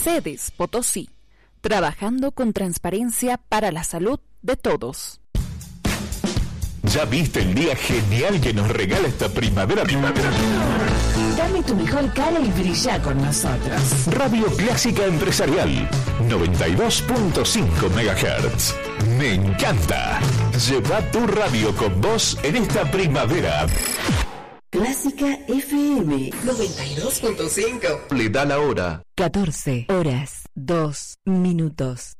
Mercedes Potosí, trabajando con transparencia para la salud de todos. ¿Ya viste el día genial que nos regala esta primavera? Dame tu mejor cara y brilla con nosotros. Radio Clásica Empresarial, 92.5 MHz. Me encanta. Lleva tu radio con vos en esta primavera. Clásica FM 92.5. Le da la hora. 14 horas, 2 minutos.